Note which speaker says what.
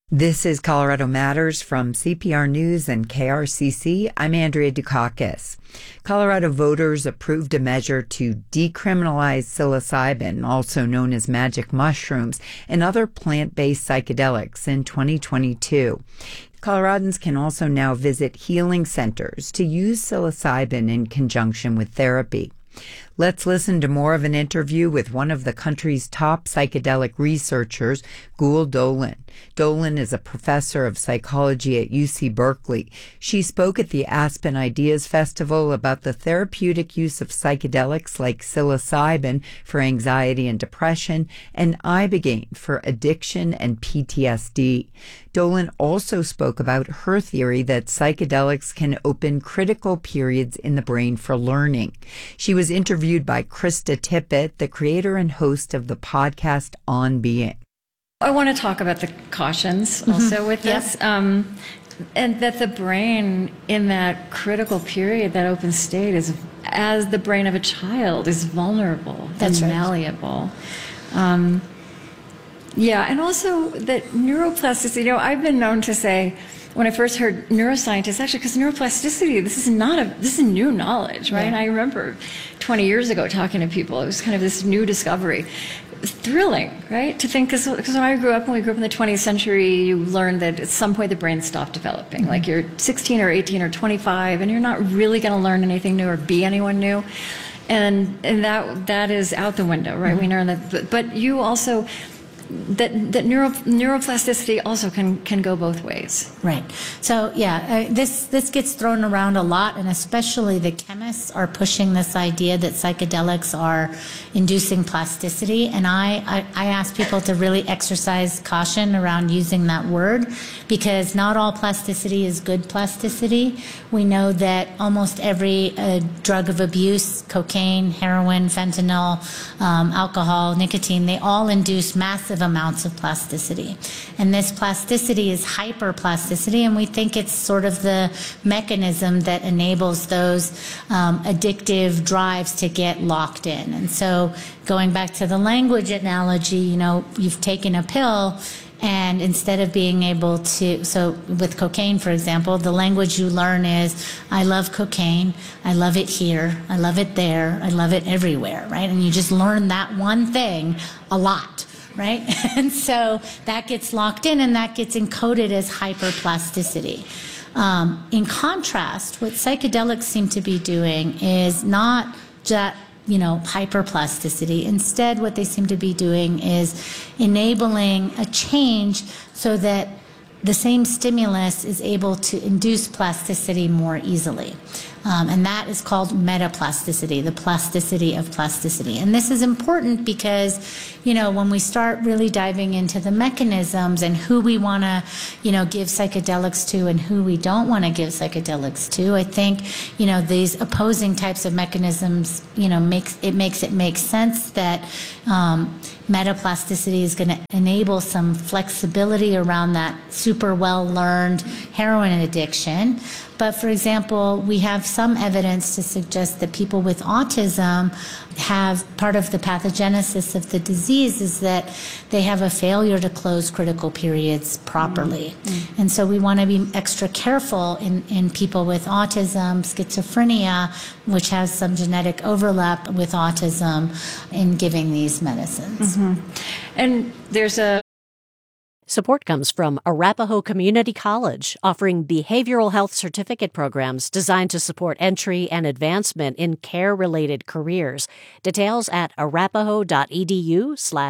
Speaker 1: This is Colorado Matters from CPR News and KRCC. I'm Andrea Dukakis. Colorado voters approved a measure to decriminalize psilocybin, also known as magic mushrooms, and other plant-based psychedelics in 2022. Coloradans can also now visit healing centers to use psilocybin in conjunction with therapy. Let's listen to more of an interview with one of the country's top psychedelic researchers, Gul Dolin. Dolin is a professor of psychology at UC Berkeley. She spoke at the Aspen Ideas Festival about the therapeutic use of psychedelics like psilocybin for anxiety and depression and ibogaine for addiction and PTSD. Dolin also spoke about her theory that psychedelics can open critical periods in the brain for learning. She was interviewed by Krista Tippett, the creator and host of the podcast On Being.
Speaker 2: I want to talk about the cautions also with this, and that the brain in that critical period, that open state, is, as the brain of a child, is vulnerable and malleable. And also that neuroplasticity, I've been known to say, when I first heard neuroscientists, actually, because neuroplasticity, this is new knowledge, right? Yeah. And I remember 20 years ago talking to people, it was kind of this new discovery. Thrilling, right? To think, because when we grew up in the 20th century, you learned that at some point the brain stopped developing. Like you're 16 or 18 or 25, and you're not really going to learn anything new or be anyone new. And that is out the window, right? We learn that, but you also, that neuroplasticity also can go both ways.
Speaker 3: Right. So this gets thrown around a lot, and especially the chemists are pushing this idea that psychedelics are inducing plasticity. And I ask people to really exercise caution around using that word, because not all plasticity is good plasticity. We know that almost every drug of abuse, cocaine, heroin, fentanyl, alcohol, nicotine, they all induce massive amounts of plasticity. And this plasticity is hyperplasticity, and we think it's sort of the mechanism that enables those addictive drives to get locked in. And so going back to the language analogy, you've taken a pill, and instead of being able to, so with cocaine, for example, the language you learn is, I love cocaine, I love it here, I love it there, I love it everywhere, right? And you just learn that one thing a lot, right? And so that gets locked in, and that gets encoded as hyperplasticity. In contrast, what psychedelics seem to be doing is not just hyperplasticity. Instead, what they seem to be doing is enabling a change so that the same stimulus is able to induce plasticity more easily. And that is called metaplasticity, the plasticity of plasticity. And this is important because, when we start really diving into the mechanisms and who we want to, give psychedelics to and who we don't want to give psychedelics to, I think, these opposing types of mechanisms, makes it make sense that metaplasticity is going to enable some flexibility around that super well-learned heroin addiction. But for example, we have some evidence to suggest that people with autism have part of the pathogenesis of the disease is that they have a failure to close critical periods properly. Mm-hmm. And so we want to be extra careful in people with autism, schizophrenia, which has some genetic overlap with autism, in giving these medicines.
Speaker 2: Mm-hmm. And there's a
Speaker 4: Support comes from Arapahoe Community College, offering behavioral health certificate programs designed to support entry and advancement in care-related careers. Details at arapahoe.edu/